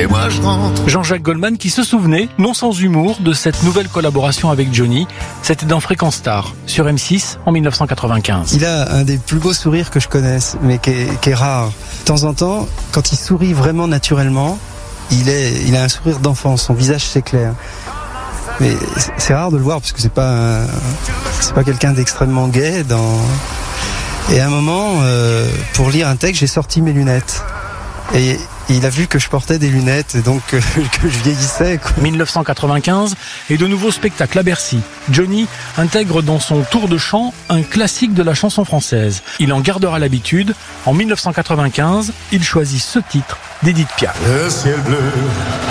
et moi je rentre. Jean-Jacques Goldman qui se souvenait, non sans humour, de cette nouvelle collaboration avec Johnny. C'était dans Fréquence Star, sur M6, en 1995. Il a un des plus beaux sourires que je connaisse, mais qui est rare. De temps en temps, quand il sourit vraiment naturellement, il a un sourire d'enfant, son visage s'éclaire. Mais c'est rare de le voir parce que c'est pas quelqu'un d'extrêmement gai. Et à un moment, pour lire un texte, j'ai sorti mes lunettes. Et il a vu que je portais des lunettes et donc que je vieillissais, quoi. 1995 et de nouveaux spectacles à Bercy. Johnny intègre dans son tour de chant un classique de la chanson française. Il en gardera l'habitude. En 1995, il choisit ce titre d'Édith Piaf. Le ciel bleu